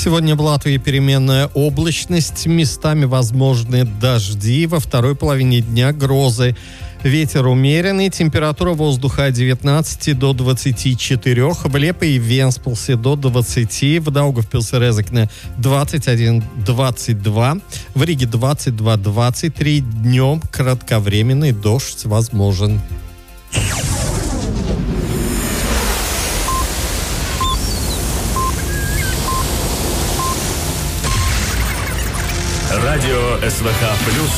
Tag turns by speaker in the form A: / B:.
A: Сегодня в Латвии переменная облачность, местами возможны дожди, во второй половине дня грозы. Ветер умеренный, температура воздуха от 19 до 24, в Лепе и Венспилсе до 20, в Даугавпилсе, Резекне 21-22, в Риге 22-23, днем кратковременный дождь возможен.
B: Радио СВХ+.